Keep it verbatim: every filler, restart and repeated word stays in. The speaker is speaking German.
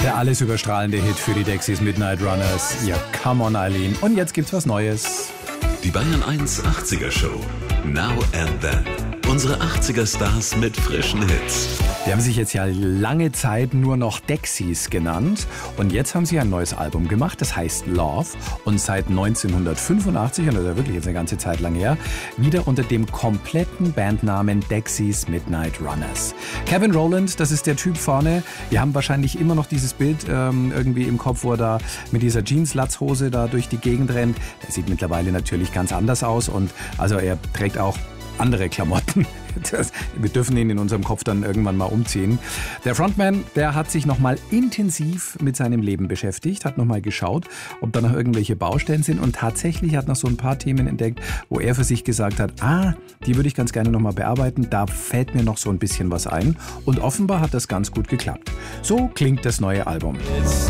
Der alles überstrahlende Hit für die Dexys, Midnight Runners. Ja, come on, Eileen. Und jetzt gibt's was Neues. Die Bayern eins achtziger Show. Now and Then. Unsere achtziger Stars mit frischen Hits. Die haben sich jetzt ja lange Zeit nur noch Dexys genannt. Und jetzt haben sie ein neues Album gemacht, das heißt Love. Und seit neunzehnhundertfünfundachtzig, und das ist ja wirklich jetzt eine ganze Zeit lang her, wieder unter dem kompletten Bandnamen Dexys Midnight Runners. Kevin Rowland, das ist der Typ vorne. Wir haben wahrscheinlich immer noch dieses Bild ähm, irgendwie im Kopf, wo er da mit dieser Jeans-Latzhose da durch die Gegend rennt. Der sieht mittlerweile natürlich ganz anders aus. Und also er trägt auch andere Klamotten. Das, wir dürfen ihn in unserem Kopf dann irgendwann mal umziehen. Der Frontman, der hat sich nochmal intensiv mit seinem Leben beschäftigt, hat nochmal geschaut, ob da noch irgendwelche Baustellen sind und tatsächlich hat noch so ein paar Themen entdeckt, wo er für sich gesagt hat, ah, die würde ich ganz gerne nochmal bearbeiten, da fällt mir noch so ein bisschen was ein und offenbar hat das ganz gut geklappt. So klingt das neue Album.